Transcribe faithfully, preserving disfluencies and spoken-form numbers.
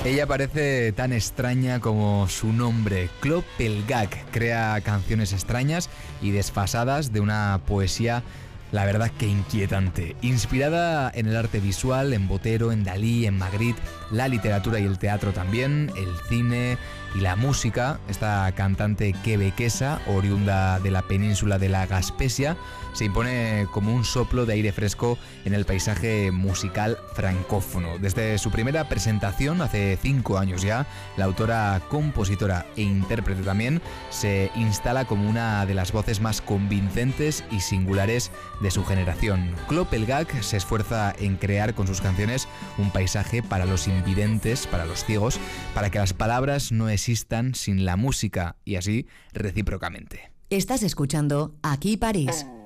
Ella parece tan extraña como su nombre. Clopelgak crea canciones extrañas y desfasadas de una poesía, la verdad que inquietante. Inspirada en el arte visual, en Botero, en Dalí, en Magritte, la literatura y el teatro también, el cine y la música, esta cantante quebequesa, oriunda de la península de la Gaspesia, se impone como un soplo de aire fresco en el paisaje musical francófono. Desde su primera presentación, hace cinco años ya, la autora, compositora e intérprete también se instala como una de las voces más convincentes y singulares de su generación. Clopelgak se esfuerza en crear con sus canciones un paisaje para los invidentes, para los ciegos, para que las palabras no existan sin la música y así recíprocamente. Estás escuchando Aquí París.